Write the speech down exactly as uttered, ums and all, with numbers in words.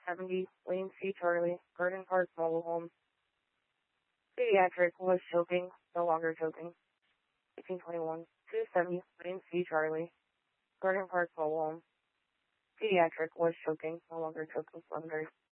seventy, Lane C. Charlie, Garden Park Mobile Home. Pediatric was choking, no longer choking. eighteen twenty-one, two seventy, Lane C. Charlie, Garden Park Mobile Home. Pediatric was choking, no longer choking. eleven thirty.